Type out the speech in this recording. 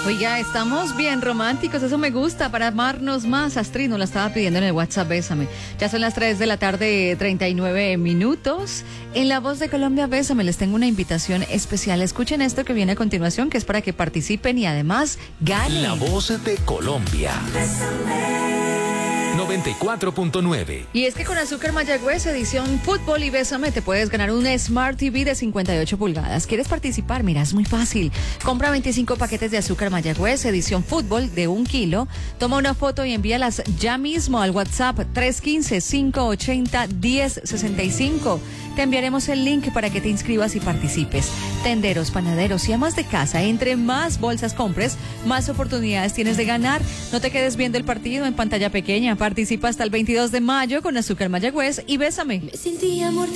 Oiga, estamos bien románticos, eso me gusta, para amarnos más. Astrid nos la estaba pidiendo en el WhatsApp, Bésame. Ya son las 3 de la tarde, 39 minutos. En La Voz de Colombia, Bésame, les tengo una invitación especial. Escuchen esto que viene a continuación, que es para que participen y además ganen. La Voz de Colombia. Bésame. 94.9. Y es que con Azúcar Mayagüez, edición Fútbol y Bésame, te puedes ganar un Smart TV de 58 pulgadas. ¿Quieres participar? Mira, es muy fácil. Compra 25 paquetes de Azúcar Mayagüez, edición Fútbol de 1 kilo. Toma una foto y envíalas ya mismo al WhatsApp 315-580-1065. Te enviaremos el link para que te inscribas y participes. Tenderos, panaderos y amas de casa, entre más bolsas compres, más oportunidades tienes de ganar. No te quedes viendo el partido en pantalla pequeña. Participa hasta el 22 de mayo con Azúcar Mayagüez y Bésame. Me sentí amor.